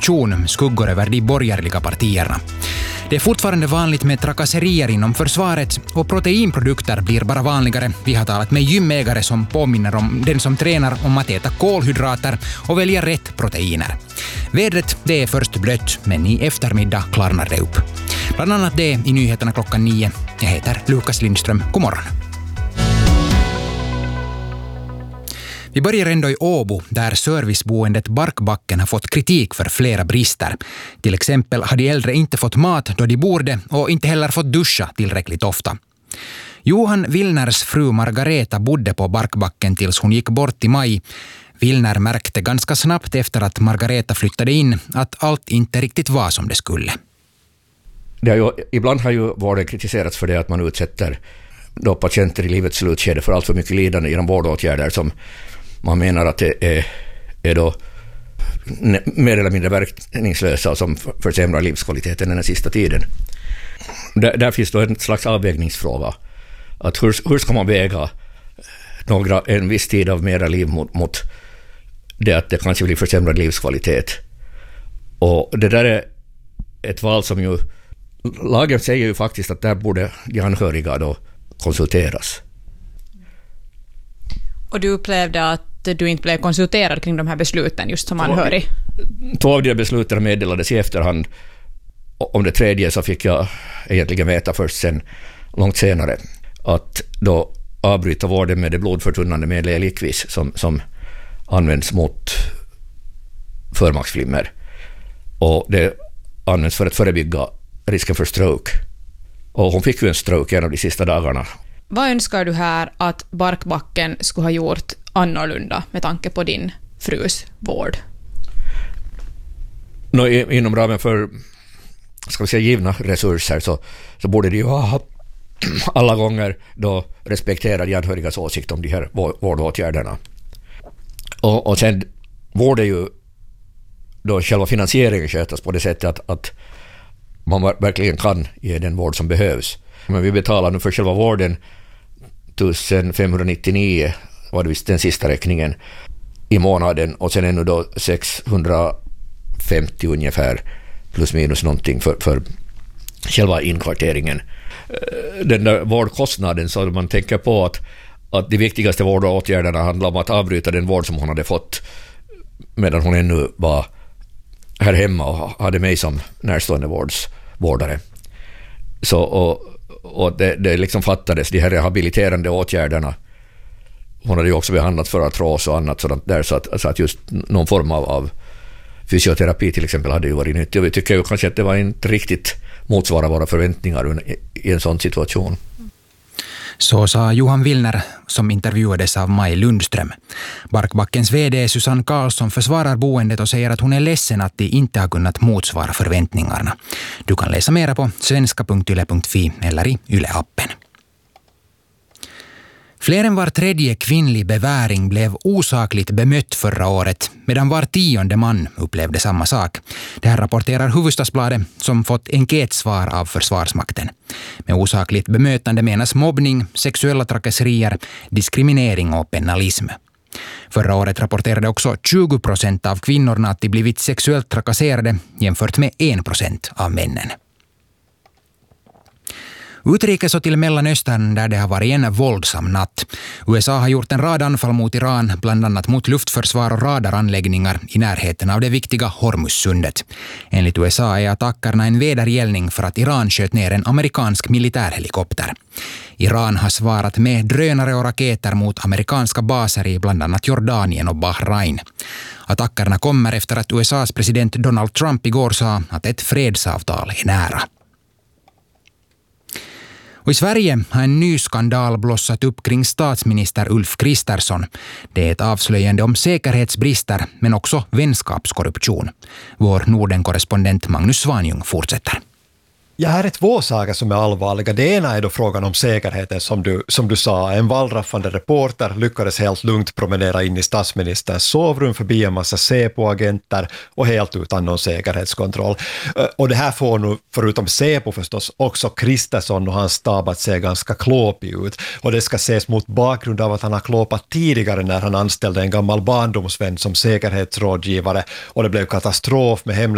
korruption skuggor över de borgerliga partierna. Det är fortfarande vanligt med trakasserier inom försvaret och proteinprodukter blir bara vanligare. Vi har talat med gymägare som påminner om den som tränar om att äta kolhydrater och välja rätt proteiner. Vädret, det är först blött, men i eftermiddag klarnar det upp. Bland annat det i nyheterna 9. Jag heter Lukas Lindström. God morgon. Vi börjar ändå i Åbo där serviceboendet Barkbacken har fått kritik för flera brister. Till exempel har de äldre inte fått mat då de borde och inte heller fått duscha tillräckligt ofta. Johan Willners fru Margareta bodde på Barkbacken tills hon gick bort i maj. Willner märkte ganska snabbt efter att Margareta flyttade in att allt inte riktigt var som det skulle. Ibland har ju vården kritiserats för det att man utsätter då patienter i livets slutskede för allt för mycket lidande genom vårdåtgärder som man menar att det är då mer eller mindre verkningslösa och som försämrar livskvaliteten den sista tiden. Där finns då en slags avvägningsfråga. Att hur ska man väga en viss tid av mera liv mot det att det kanske blir försämrad livskvalitet. Och det där är ett val som ju lagen säger ju faktiskt att där borde de anhöriga då konsulteras. Och du upplevde att du inte blev konsulterad kring de här besluten just som anhörig? 2 av de besluten meddelades i efterhand. Om det 3 så fick jag egentligen veta först sen, långt senare, att då avbryta vården med det blodförtunnande medlet Eliquis som används mot förmaksflimmer. Och det används för att förebygga risken för stroke. Och hon fick ju en stroke en av de sista dagarna. Vad önskar du här att Barkbacken skulle ha gjort annorlunda med tanke på din frus vård? Inom ramen för givna resurser så borde det ju ha alla gånger då respektera de anhörigas åsikt om de här vårdåtgärderna. Och sen borde ju då själva finansieringen skötas på det sättet att man verkligen kan ge den vård som behövs. Men vi betalar nu för själva vården 1599 var det den sista räkningen i månaden och sen ännu då 650 ungefär plus minus någonting för själva inkvarteringen. Den där vårdkostnaden, så man tänker på att de viktigaste vårdåtgärderna handlar om att avbryta den vård som hon hade fått medan hon ännu var här hemma och hade mig som närstående vårdare. Så och det liksom fattades de här rehabiliterande åtgärderna. Hon hade ju också behandlat för artros och annat sådant där, så att just någon form av fysioterapi till exempel hade ju varit nyttigt. Och vi tycker ju kanske att det var inte riktigt motsvara våra förväntningar i en sån situation. Så sa Johan Willner som intervjuades av Maj Lundström. Barkbackens vd Susanne Karlsson försvarar boendet och säger att hon är ledsen att de inte har kunnat motsvara förväntningarna. Du kan läsa mera på svenska.yle.fi eller i Yle-appen. Fler än var 3:e kvinnlig beväring blev osakligt bemött förra året, medan var 10:e man upplevde samma sak. Det här rapporterar Hufvudstadsbladet som fått enkätsvar av Försvarsmakten. Med osakligt bemötande menas mobbning, sexuella trakasserier, diskriminering och penalism. Förra året rapporterade också 20% av kvinnorna att de blivit sexuellt trakasserade jämfört med 1% av männen. Utrikes och till Mellanöstern där det har varit en våldsam natt. USA har gjort en rad anfall mot Iran, bland annat mot luftförsvar och radaranläggningar i närheten av det viktiga Hormuzsundet. Enligt USA är attackerna en vedergällning för att Iran sköt ner en amerikansk militärhelikopter. Iran har svarat med drönare och raketer mot amerikanska baser i bland annat Jordanien och Bahrain. Attackerna kommer efter att USAs president Donald Trump igår sa att ett fredsavtal är nära. Och i Sverige har en ny skandal blossat upp kring statsminister Ulf Kristersson. Det är ett avslöjande om säkerhetsbrister men också vänskapskorruption. Vår Norden-korrespondent Magnus Svanjung fortsätter. Ja, här är 2 saker som är allvarliga. Det ena är då frågan om säkerheten som du sa. En vallraffande reporter lyckades helt lugnt promenera in i statsministerns sovrum förbi en massa Säpo-agenter och helt utan någon säkerhetskontroll. Och det här får nu, förutom Säpo förstås, också Kristersson och hans stab att se ganska klåpig ut. Och det ska ses mot bakgrund av att han har klåpat tidigare när han anställde en gammal barndomsvän som säkerhetsrådgivare och det blev katastrof med hemliga